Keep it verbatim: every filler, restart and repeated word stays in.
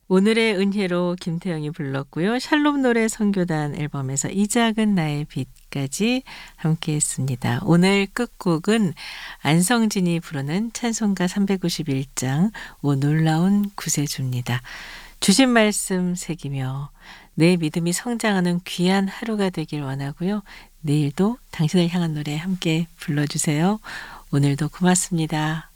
오늘의 은혜로 김태영이 불렀고요. 샬롬 노래 선교단 앨범에서 이 작은 나의 빛까지 함께했습니다. 오늘 끝곡은 안성진이 부르는 찬송가 삼백구십일 장 오 놀라운 구세주입니다. 주신 말씀 새기며 내 믿음이 성장하는 귀한 하루가 되길 원하고요. 내일도 당신을 향한 노래 함께 불러주세요. 오늘도 고맙습니다.